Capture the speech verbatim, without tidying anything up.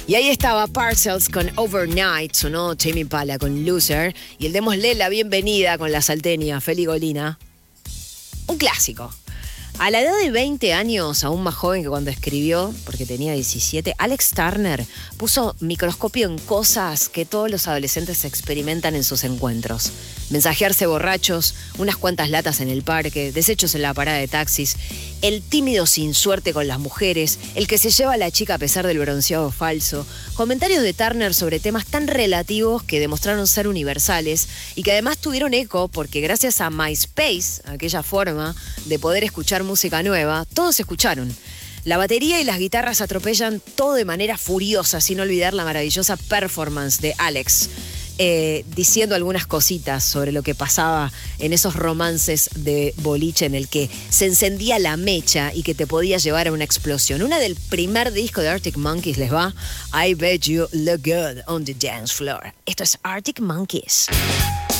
Y ahí estaba Parcels con Overnight, sonó Tame Impala con Loser, y el démosle la bienvenida con la salteña Feli Golina. Un clásico. A la edad de veinte años, aún más joven que cuando escribió, porque tenía diecisiete, Alex Turner puso microscopio en cosas que todos los adolescentes experimentan en sus encuentros. Mensajearse borrachos, unas cuantas latas en el parque, desechos en la parada de taxis, el tímido sin suerte con las mujeres, el que se lleva a la chica a pesar del bronceado falso, comentarios de Turner sobre temas tan relativos que demostraron ser universales y que además tuvieron eco porque gracias a MySpace, aquella forma de poder escuchar música nueva, todos escucharon. La batería y las guitarras atropellan todo de manera furiosa, sin olvidar la maravillosa performance de Alex, eh, diciendo algunas cositas sobre lo que pasaba en esos romances de boliche en el que se encendía la mecha y que te podía llevar a una explosión. Una del primer disco de Arctic Monkeys les va, I Bet You Look Good on the Dance Floor. Esto es Arctic Monkeys.